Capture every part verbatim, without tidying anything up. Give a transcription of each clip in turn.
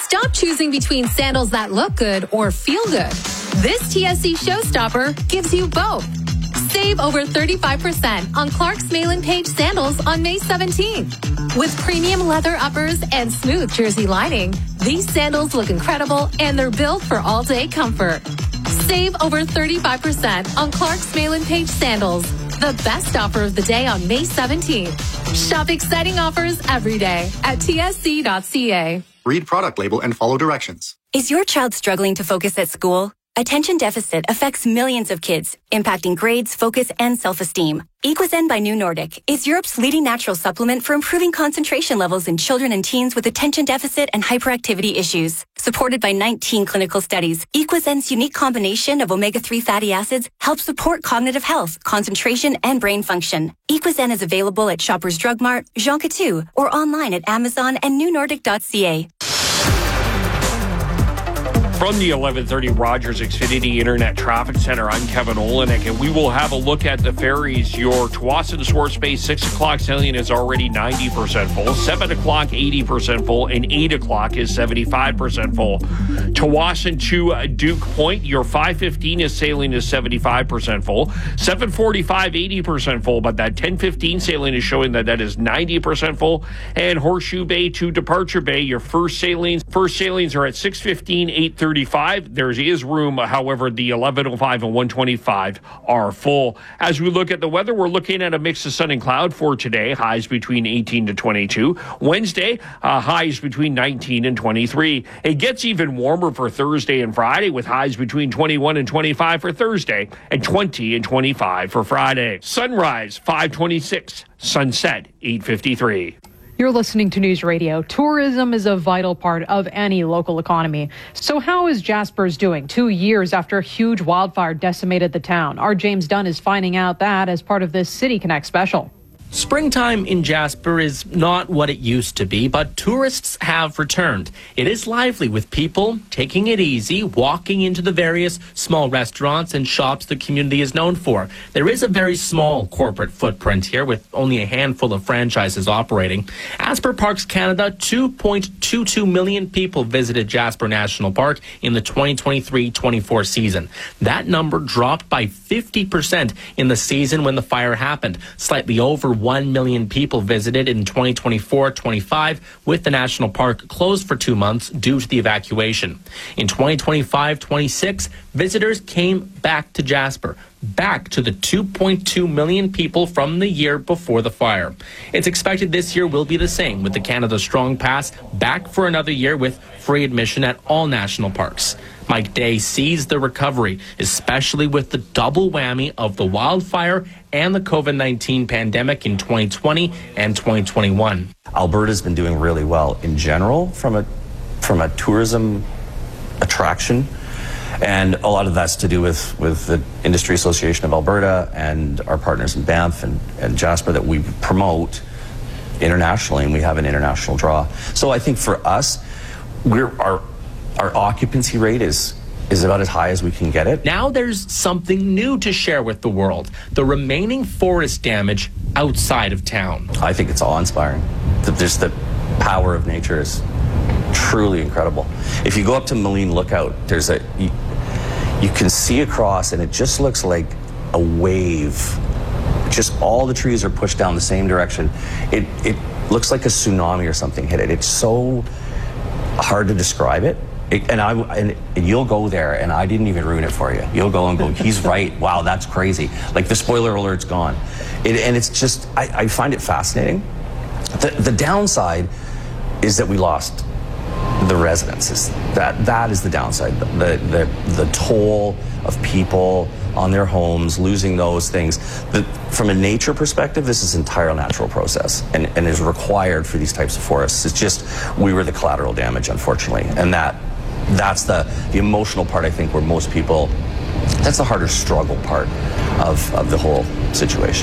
Stop choosing between sandals that look good or feel good. This T S C Showstopper gives you both. Save over thirty-five percent on Clark's Malin Page sandals on May seventeenth. With premium leather uppers and smooth jersey lining, these sandals look incredible and they're built for all-day comfort. Save over thirty-five percent on Clark's Malin Page sandals. The best offer of the day on May seventeenth. Shop exciting offers every day at T S C dot C A. Read product label and follow directions. Is your child struggling to focus at school? Attention deficit affects millions of kids, impacting grades, focus, and self-esteem. Equizen by New Nordic is Europe's leading natural supplement for improving concentration levels in children and teens with attention deficit and hyperactivity issues. Supported by nineteen clinical studies, Equizen's unique combination of omega three fatty acids helps support cognitive health, concentration, and brain function. Equizen is available at Shoppers Drug Mart, Jean Coutu, or online at Amazon and new nordic dot c a. From the eleven thirty Rogers Xfinity Internet Traffic Center, I'm Kevin Olenek, and we will have a look at the ferries. Your Tsawwassen to Swartz Bay six o'clock sailing is already ninety percent full, seven o'clock eighty percent full, and eight o'clock is seventy-five percent full. Tsawwassen to Duke Point, your five fifteen is sailing is seventy-five percent full, seven forty-five eighty percent full, but that ten fifteen sailing is showing that that is ninety percent full. And Horseshoe Bay to Departure Bay, your first sailings, first sailings are at six fifteen, eight thirty. There is room, however, the eleven oh five and one twenty-five are full. As we look at the weather, we're looking at a mix of sun and cloud for today, highs between eighteen to twenty-two. Wednesday, uh, highs between nineteen and twenty-three. It gets even warmer for Thursday and Friday, with highs between twenty-one and twenty-five for Thursday and twenty and twenty-five for Friday. Sunrise, five twenty-six. Sunset, eight fifty-three. You're listening to News Radio. Tourism is a vital part of any local economy. So how is Jasper's doing two years after a huge wildfire decimated the town? Our James Dunn is finding out that as part of this City Connect special. Springtime in Jasper is not what it used to be, but tourists have returned. It is lively with people taking it easy, walking into the various small restaurants and shops the community is known for. There is a very small corporate footprint here with only a handful of franchises operating. As per Parks Canada, two point two two million people visited Jasper National Park in the twenty twenty-three twenty-four season. That number dropped by fifty percent in the season when the fire happened. Slightly over one million people visited in twenty twenty-four twenty-five, with the national park closed for two months due to the evacuation. In twenty twenty-five twenty-six, visitors came back to Jasper, back to the two point two million people from the year before the fire. It's expected this year will be the same, with the Canada Strong Pass back for another year with free admission at all national parks. Mike Day sees the recovery, especially with the double whammy of the wildfire and the COVID nineteen pandemic in twenty twenty and twenty twenty-one. Alberta's been doing really well in general from a from a tourism attraction, and a lot of that's to do with, with the Industry Association of Alberta and our partners in Banff and, and Jasper that we promote internationally, and we have an international draw. So I think for us, we're our Our occupancy rate is is about as high as we can get it. Now there's something new to share with the world: the remaining forest damage outside of town. I think it's awe-inspiring. The, just the power of nature is truly incredible. If you go up to Malin Lookout, there's a you, you can see across, and it just looks like a wave. Just all the trees are pushed down the same direction. It it looks like a tsunami or something hit it. It's so hard to describe it. It, and I and, and you'll go there, and I didn't even ruin it for you. You'll go and go, he's right. Wow, that's crazy. Like, the spoiler alert's gone. It, and it's just, I, I find it fascinating. The, the downside is that we lost the residences. That that is the downside. The the the toll of people on their homes, losing those things. The, from a nature perspective, this is an entire natural process, and, and is required for these types of forests. It's just, we were the collateral damage, unfortunately, and that that's the the emotional part, I think, where most people, that's the harder struggle part of, of the whole situation.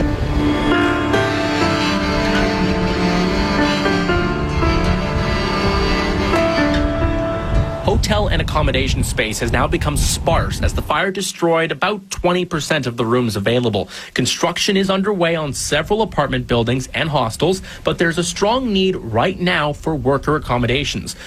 Hotel and accommodation space has now become sparse as the fire destroyed about twenty percent of the rooms available. Construction is underway on several apartment buildings and hostels, but there's a strong need right now for worker accommodations.